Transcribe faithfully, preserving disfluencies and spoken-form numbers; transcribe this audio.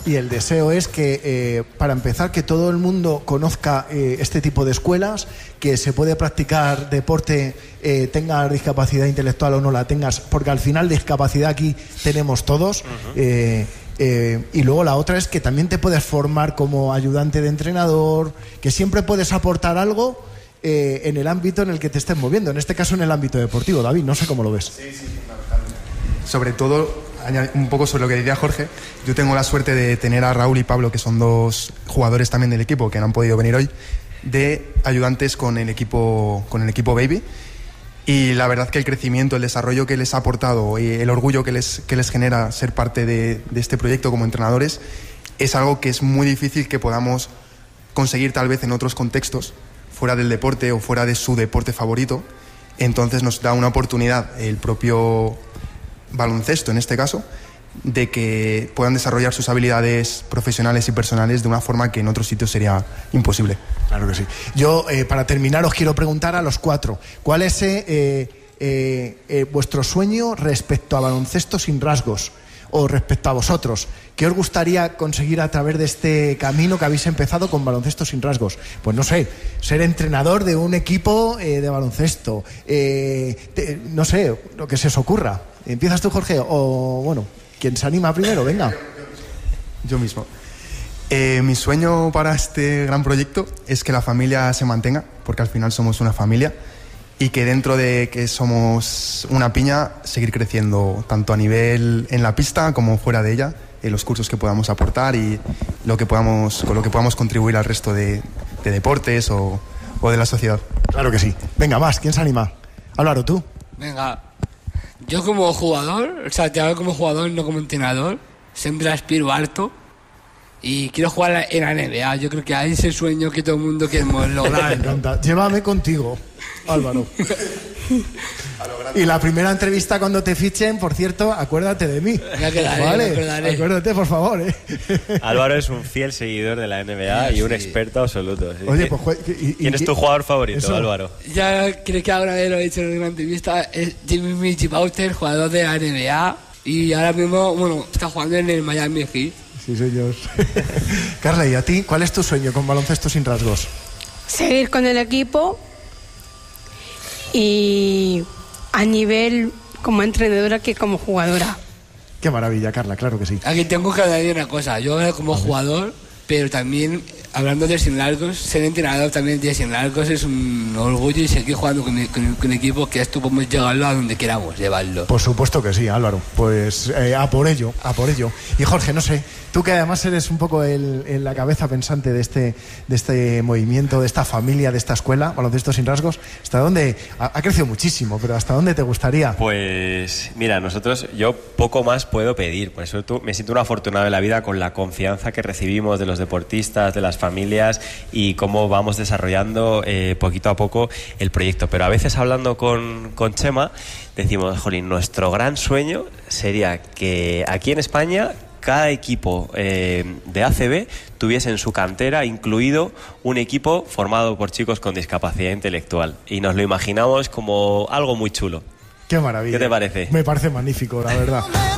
Y el deseo es que, eh, para empezar, que todo el mundo conozca eh, este tipo de escuelas, que se puede practicar deporte, eh, tenga discapacidad intelectual o no la tengas, porque al final discapacidad aquí tenemos todos. Uh-huh. eh, eh, y luego la otra es que también te puedes formar como ayudante de entrenador, que siempre puedes aportar algo eh, en el ámbito en el que te estés moviendo, en este caso en el ámbito deportivo. David, no sé cómo lo ves. Sí, sí, fundamentalmente. Sobre todo, un poco sobre lo que decía Jorge, yo tengo la suerte de tener a Raúl y Pablo, que son dos jugadores también del equipo que no han podido venir hoy, de ayudantes con el equipo, con el equipo Baby, y la verdad que el crecimiento, el desarrollo que les ha aportado y el orgullo que les, que les genera ser parte de, de este proyecto como entrenadores es algo que es muy difícil que podamos conseguir tal vez en otros contextos, fuera del deporte o fuera de su deporte favorito. Entonces nos da una oportunidad el propio baloncesto, en este caso, de que puedan desarrollar sus habilidades profesionales y personales de una forma que en otros sitios sería imposible. Claro que sí. Yo, eh, para terminar, os quiero preguntar a los cuatro, ¿cuál es eh, eh, eh, vuestro sueño respecto a baloncesto sin rasgos? O respecto a vosotros, ¿qué os gustaría conseguir a través de este camino que habéis empezado con Baloncesto sin Rasgos? Pues no sé, ser entrenador de un equipo eh, de baloncesto, eh, te, no sé, lo que se os ocurra. ¿Empiezas tú, Jorge? O bueno, ¿quién se anima primero? Venga. Yo mismo. Eh, mi sueño para este gran proyecto es que la familia se mantenga, porque al final somos una familia, y que dentro de que somos una piña, seguir creciendo tanto a nivel en la pista como fuera de ella, en los cursos que podamos aportar y lo que podamos, con lo que podamos contribuir al resto de, de deportes o, o de la sociedad. Claro que sí. Venga, más, ¿quién se anima? Álvaro, ¿tú? Venga, yo como jugador, o sea, te hablo como jugador, no como entrenador, siempre aspiro harto y quiero jugar en la N B A. Yo creo que hay ese sueño que todo el mundo quiere lograr. Me encanta. Llévame contigo, Álvaro. Y la primera entrevista cuando te fichen, por cierto, acuérdate de mí. Ya quedaré, ¿vale? ya quedaré. Acuérdate, por favor, ¿eh? Álvaro es un fiel seguidor de la N B A y un sí. experto absoluto. ¿Sí? Oye, pues... Y, y, ¿Quién es tu jugador favorito, eso? Álvaro? Ya creo que ahora vez lo he dicho en una entrevista, es Jimmy Michi Bauter, jugador de la N B A, y ahora mismo, bueno, está jugando en el Miami Heat. Sí, señor. Carla, ¿y a ti? ¿Cuál es tu sueño con Baloncesto sin Rasgos? Seguir con el equipo y a nivel como entrenadora que como jugadora. Qué maravilla, Carla, claro que sí. Aquí tengo que añadir una cosa. Yo como jugador, pero también hablando de sin largos, ser entrenador también de sin largos es un orgullo y seguir jugando con, con, con equipo que esto podemos llevarlo a donde queramos llevarlo. Por supuesto que sí, Álvaro. Pues eh, a por ello, a por ello. Y Jorge, no sé, tú que además eres un poco el, el, la cabeza pensante de este, de este movimiento, de esta familia, de esta escuela, Baloncesto sin Rasgos, ¿hasta dónde? Ha, ha crecido muchísimo, pero ¿hasta dónde te gustaría? Pues mira, nosotros, yo poco más puedo pedir, por eso tú, me siento un afortunado en la vida con la confianza que recibimos de los deportistas, de las familias y cómo vamos desarrollando eh, poquito a poco el proyecto. Pero a veces hablando con, con Chema decimos, jolín, nuestro gran sueño sería que aquí en España cada equipo eh, de A C B tuviese en su cantera incluido un equipo formado por chicos con discapacidad intelectual y nos lo imaginamos como algo muy chulo. Qué maravilla. ¿Qué te parece? Me parece magnífico, la verdad.